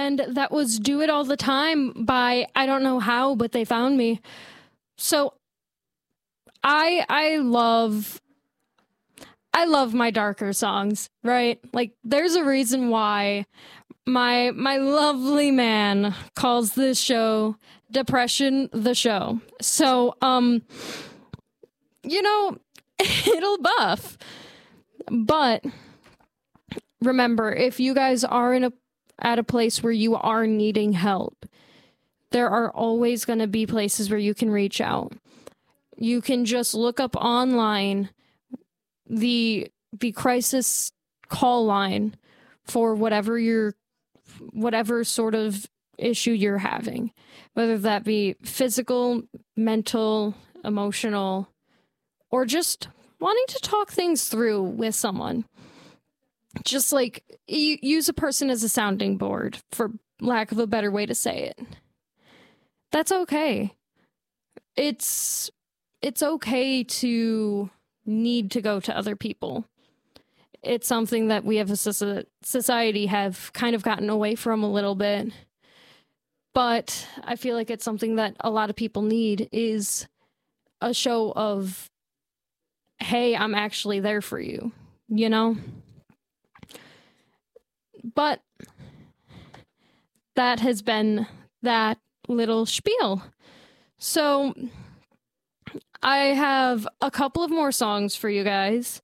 and that was Do It All the Time by, I don't know how, but they found me. So I love my darker songs, right? Like, there's a reason why my lovely man calls this show Depression the Show. So, it'll buff. But remember, if you guys are at a place where you are needing help, there are always going to be places where you can reach out. You can just look up online the crisis call line for whatever sort of issue you're having, whether that be physical, mental, emotional, or just wanting to talk things through with someone. Just like use a person as a sounding board, for lack of a better way to say it. That's okay. It's okay to need to go to other people. It's something that we as a society have kind of gotten away from a little bit. But I feel like it's something that a lot of people need, is a show of, hey, I'm actually there for you, you know? But that has been that little spiel. So I have a couple of more songs for you guys.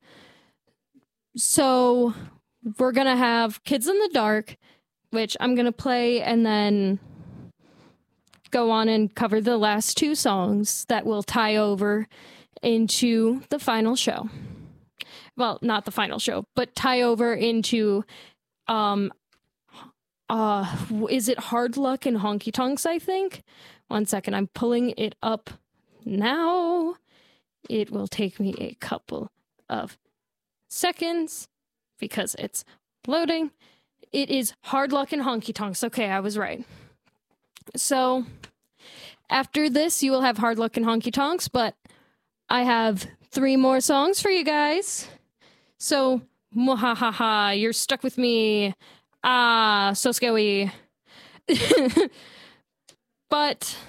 So we're going to have Kids in the Dark, which I'm going to play and then go on and cover the last two songs that will tie over into the final show. Well, not the final show, but tie over into is it Hard Luck and Honky Tonks, I think? One second, I'm pulling it up now. It will take me a couple of seconds because it's loading. It is Hard Luck and Honky Tonks. Okay, I was right. So after this, you will have Hard Luck and Honky Tonks, but I have 3 more songs for you guys. So, mwahaha, you're stuck with me. Ah, so scary. But,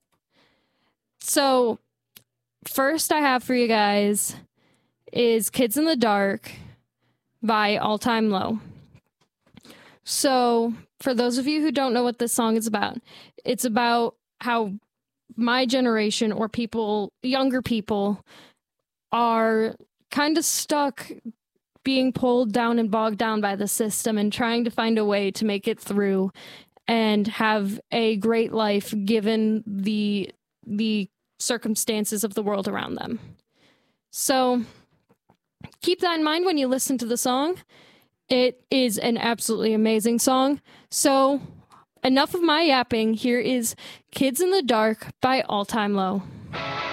so, first I have for you guys is Kids in the Dark by All Time Low. So, for those of you who don't know what this song is about, it's about how my generation, or younger people, are kind of stuck being pulled down and bogged down by the system and trying to find a way to make it through and have a great life given the circumstances of the world around them. So keep that in mind when you listen to the song. It is an absolutely amazing song. So enough of my yapping. Here is Kids in the Dark by All Time Low.